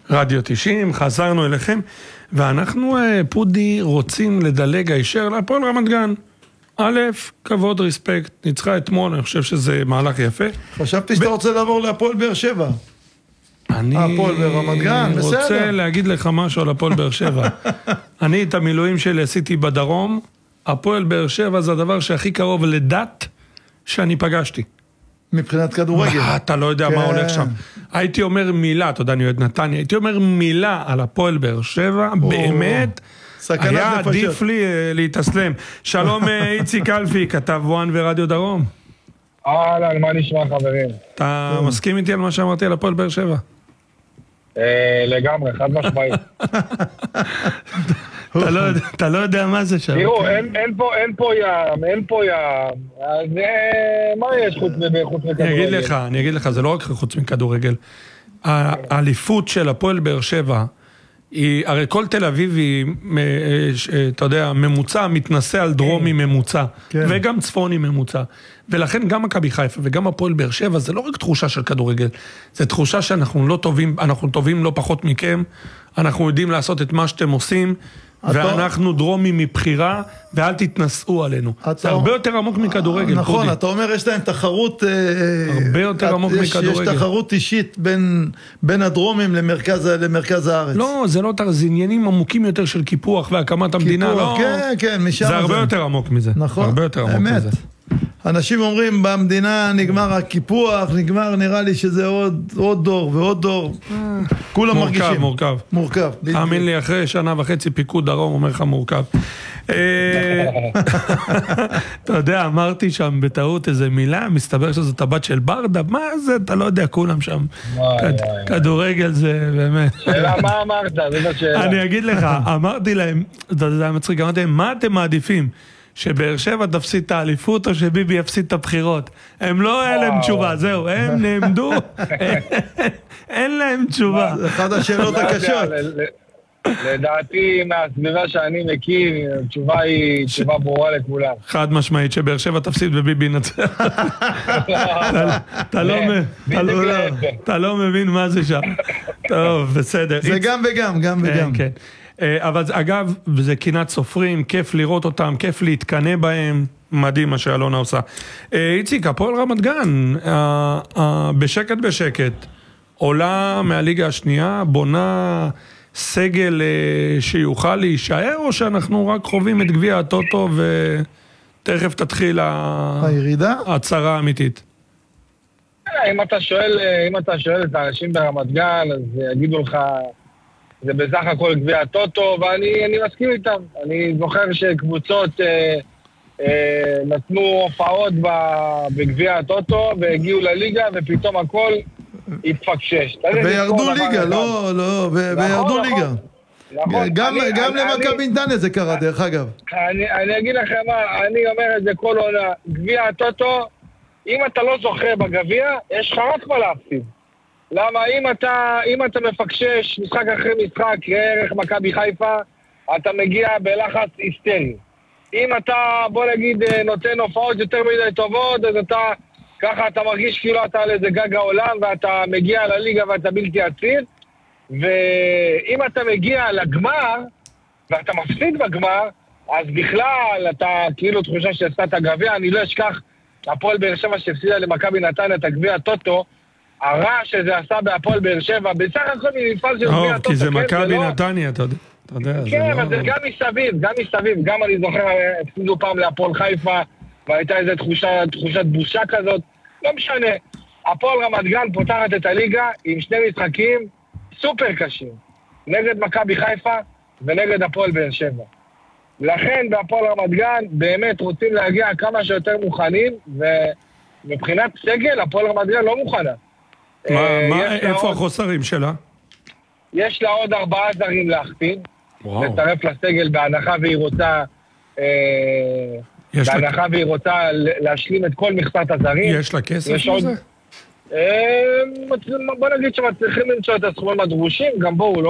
רדיו 90, חזרנו אליכם, ואנחנו, פודי, רוצים לדלג הישר להפועל רמת גן. א', כבוד, ריספקט, ניצחה אתמול, אני חושב שזה מהלך יפה. חשבתי שאתה רוצה לעבור להפועל באר שבע. הפועל ברמת גן, בסדר. אני רוצה להגיד לך משהו על הפועל באר שבע. אני את המילואים שלי עשיתי בדרום, הפועל באר שבע זה הדבר שהכי קרוב לדת שאני פגשתי. מבחינת כדורגל. אתה לא יודע מה הולך שם. הייתי אומר מילה, אתה יודע, אני אוהד נתניה, הייתי אומר מילה על הפועל באר שבע, באמת, היה עדיף לי להתאסלם. שלום איציק אלפי, כתב וואן ורדיו דרום. אהלן, מה נשמע חברים? אתה מסכים איתי על מה שאמרתי על הפועל באר שבע? לגמרי, חד משמעית. אתה לא יודע מה זה שם. תראו, אין פה ים, אז מה יש חוץ מכדורגל? אני אגיד לך, זה לא רק חוץ מכדורגל. האליפות של הפועל באר שבע, הרי כל תל אביבי, אתה יודע, ממוצע, מתנסה על דרומי ממוצע, וגם צפוני ממוצע. ולכן גם מכבי חיפה וגם הפועל באר שבע, זה לא רק תחושה של כדורגל, זה תחושה שאנחנו לא טובים, אנחנו טובים לא פחות מכם, אנחנו יודעים לעשות את מה שאתם עושים, ואנחנו דרומי מבחירה, ואל תתנסו עלינו. זה הרבה יותר עמוק מכדורגל. נכון, אתה אומר, יש להם תחרות... הרבה יותר עמוק מכדורגל. יש תחרות אישית בין הדרומים למרכז הארץ. לא, זה לא, זה עניינים עמוקים יותר של קיפוח והקמת המדינה. כן, משם זה. זה הרבה יותר עמוק מזה. נכון, הרבה יותר עמוק מזה. אנשים אומרים, במדינה נגמר הקיפוח, נראה לי שזה עוד דור ועוד דור. כולם מרגישים. מורכב. תאמין לי, אחרי 1.5 שנה פיקוד דרום, אומר לך מורכב. אתה יודע, אמרתי שם בטעות איזה מילה, מסתבר שזאת הבת של ברדה, מה זה? אתה לא יודע, כולם שם. כדורגל זה באמת. שאלה, מה אמרת? אני אגיד לך, אמרתי להם, זה היה מצחיק, אמרתי להם, מה אתם מעדיפים? שבאר שבע תפסיד את האליפות או שביבי יפסיד את הבחירות. הם לא היה להם תשובה, זהו, הם נעמדו, אין להם תשובה. זה אחד השאלות הקשות. לדעתי, מהסביבה שאני מכיר, התשובה היא תשובה ברורה לכולם. חד משמעית, שבאר שבע תפסיד וביבי ינצח. אתה לא מבין מה זה שם. טוב, בסדר. זה גם וגם. כן. אבל אגב, זה קינת סופרים, כיף לראות אותם, כיף להתקנה בהם, מדהים מה שאלונה עושה. איציק, הפועל רמת גן, בשקט, עולה מהליגה השנייה, בונה סגל שיוכל להישאר, או שאנחנו רק חווים את גביע הטוטו ותכף תתחיל הירידה? הצרה האמיתית. אם אתה שואל את האנשים ברמת גן, אז יגידו לך... זה בסך הכל גביע הטוטו, ואני מסכים איתם. אני זוכר שקבוצות נתנו הופעות בגביע הטוטו, והגיעו לליגה, ופתאום הכל התפקשש. וירדו ליגה, וירדו ליגה. גם למכבי נתניה זה קרה, דרך אגב. אני אגיד לכם מה, אני אומר את זה כל עונה. גביע הטוטו, אם אתה לא זוכה בגביע, יש לך רק מה להפסיד. למה אם אתה מפקשש משחק אחרי משחק, ערך מכבי חיפה, אתה מגיע בלחץ היסטרי. אם אתה, בוא נגיד, נותן הופעות יותר מדי טובות, אז ככה אתה מרגיש כאילו אתה על איזה גג העולם, ואתה מגיע לליגה ואתה בלתי עציר. ואם אתה מגיע לגמר, ואתה מפסיד בגמר, אז בכלל אתה כאילו תחושה שעשתה הגביע. אני לא אשכח, הפועל באר שבע שהפסידה למכבי נתניה את הגביע הטוטו, הרע שזה עשה בהפועל באר שבע, בסך הכל מפעל של גביע הטוטו. כי זה מכבי נתניה, אתה יודע. כן, אבל זה גם מסביב. גם אני זוכר, הפסידו פעם להפועל חיפה, והייתה איזו תחושת בושה כזאת. לא משנה. הפועל רמת גן פותחת את הליגה עם 2 משחקים סופר קשים. נגד מכבי חיפה ונגד הפועל באר שבע. לכן בהפועל רמת גן באמת רוצים להגיע כמה שיותר מוכנים, ומבחינת סגל הפועל רמת גן לא מוכנה. איפה החוסרים שלה? יש לה עוד 4 זרים להחתים, לצרף לסגל בהנחה והיא רוצה להשלים את כל מכסת הזרים. יש לה כסף לזה? בוא נגיד שמצליחים למצוא את הסכומים הדרושים, גם בואו,